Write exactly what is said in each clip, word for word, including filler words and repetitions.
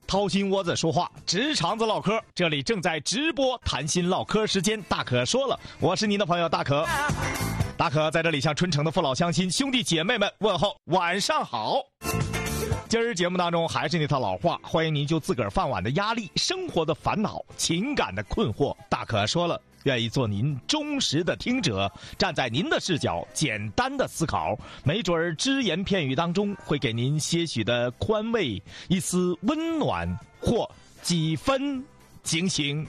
掏心窝子说话，直肠子唠嗑，这里正在直播谈心唠嗑时间，大可说了，我是您的朋友大可。大可在这里向春城的父老乡亲、兄弟姐妹们问候晚上好。今儿节目当中还是那套老话，欢迎您就自个儿饭碗的压力、生活的烦恼、情感的困惑，大可说了，愿意做您忠实的听者，站在您的视角简单的思考，没准儿只言片语当中会给您些许的宽慰，一丝温暖或几分警醒。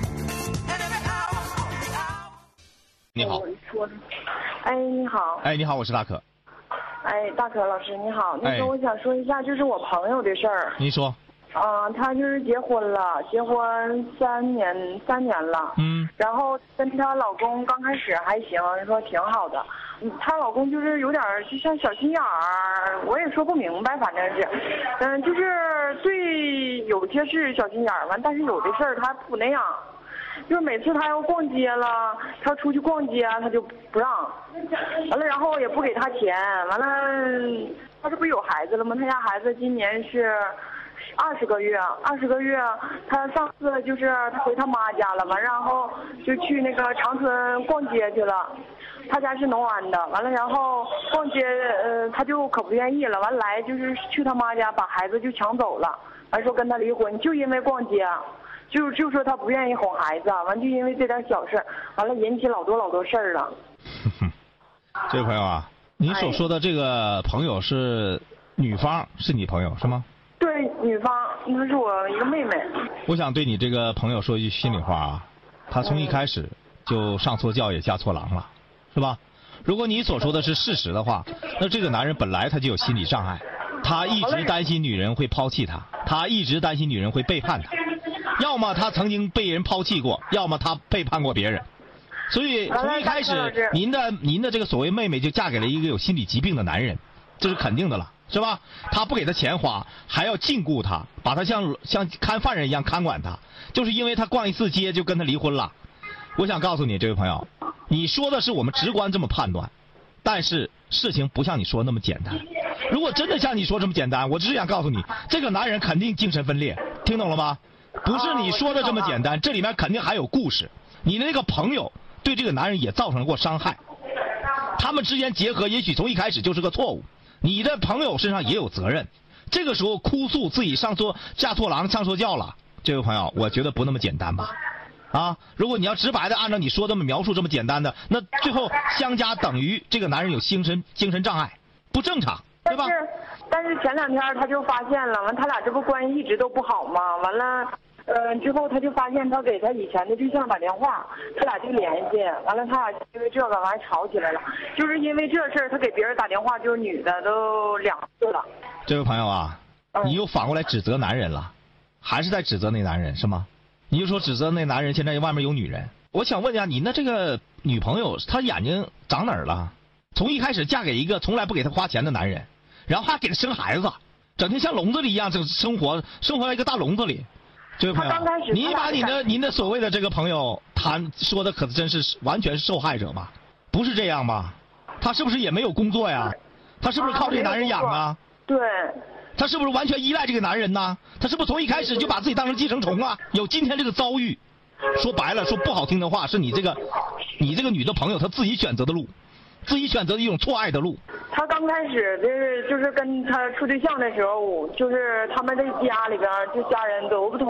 你好。 哎，你好。 哎，你好，我是大可。 哎，大可老师你好，那哎个我想说一下，就是我朋友的事儿。 您说。 啊、她就是结婚了，结婚三年三年了。 嗯。 然后跟她老公刚开始还行，说挺好的。嗯，她老公就是有点儿就像小心眼儿，我也说不明白，反正是，嗯，就是对有些是小心眼儿完，但是有的事儿他不那样。就是每次他要逛街了，他出去逛街他就不让，完了然后也不给他钱，完了他这不有孩子了吗？他家孩子今年是二十个月，二十个月，他上次就是他回他妈家了，完然后就去那个长春逛街去了，他家是农安的，完了然后逛街，呃，他就可不愿意了，完来就是去他妈家把孩子就抢走了，完说跟他离婚，就因为逛街。就就说他不愿意哄孩子，完就因为这点小事，完了引起老多老多事儿了。 这位朋友啊，您所说的这个朋友是女方，是你朋友是吗？ 对，女方，她是我一个妹妹。 我想对你这个朋友说一句心里话啊，他从一开始就上错轿也嫁错郎了，是吧？如果你所说的是事实的话，那这个男人本来他就有心理障碍，他一直担心女人会抛弃他，他一直担心女人会背叛他。要么他曾经被人抛弃过，要么他背叛过别人，所以从一开始，您的您的这个所谓妹妹就嫁给了一个有心理疾病的男人，这是肯定的了，是吧？他不给他钱花，还要禁锢他，把他像像看犯人一样看管他，就是因为他逛一次街就跟他离婚了。我想告诉你，这位朋友，你说的是我们直观这么判断，但是事情不像你说那么简单。如果真的像你说这么简单，我只是想告诉你，这个男人肯定精神分裂，听懂了吗？不是你说的这么简单，这里面肯定还有故事。你的那个朋友对这个男人也造成过伤害，他们之间结合也许从一开始就是个错误，你的朋友身上也有责任。这个时候哭诉自己上错嫁错郎上错轿了，这位朋友，我觉得不那么简单吧？啊，如果你要直白的按照你说这么描述这么简单的，那最后相加等于这个男人有精神精神障碍，不正常，对吧？ 但是但是前两天他就发现了，完他俩这不关系一直都不好吗？完了。呃，之后他就发现他给他以前的对象打电话，他俩就联系，完了他俩因为这个完吵起来了，就是因为这事儿他给别人打电话，就是女的都两次了。 这位朋友啊， 嗯、 你又反过来指责男人了，还是在指责那男人是吗？你就说指责那男人现在外面有女人，我想问一下你那这个女朋友她眼睛长哪儿了？从一开始嫁给一个从来不给她花钱的男人，然后还给她生孩子，整天像笼子里一样这生活，生活在一个大笼子里。这位朋友，你把你的您的所谓的这个朋友谈说的可真是完全是受害者吧？不是这样吧？他是不是也没有工作呀？他是不是靠这个男人养啊？ 对。 他是不是完全依赖这个男人呢？他是不是从一开始就把自己当成寄生虫啊？有今天这个遭遇，说白了，说不好听的话，是你这个你这个女的朋友她自己选择的路，自己选择的一种错爱的路。 他刚开始就是就是跟他处对象的时候，就是他们这家里边就家人都不同